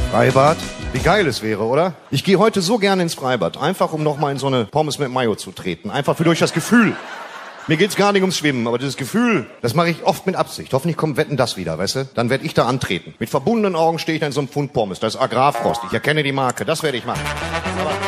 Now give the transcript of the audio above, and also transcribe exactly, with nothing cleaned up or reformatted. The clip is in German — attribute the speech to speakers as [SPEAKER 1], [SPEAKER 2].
[SPEAKER 1] Freibad? Wie geil es wäre, oder? Ich gehe heute so gerne ins Freibad, einfach um nochmal in so eine Pommes mit Mayo zu treten. Einfach für durch das Gefühl. Mir geht's gar nicht ums Schwimmen, aber dieses Gefühl, das mache ich oft mit Absicht. Hoffentlich kommt Wetten das wieder, weißt du? Dann werde ich da antreten. Mit verbundenen Augen stehe ich da in so einem Pfund Pommes. Das ist Agrarfrost. Ich erkenne die Marke. Das werde ich machen.